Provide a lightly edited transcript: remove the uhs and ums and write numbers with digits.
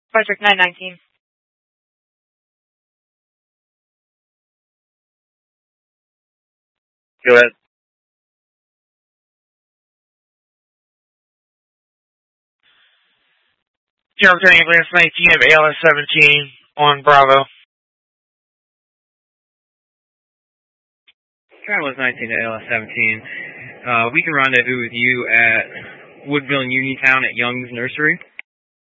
Frederick 919. Go ahead. Delta Ambulance 19 of ALS 17 on Bravo. Travelers 19 to ALS 17. We can rendezvous with you at Woodville and Uniontown at Young's Nursery.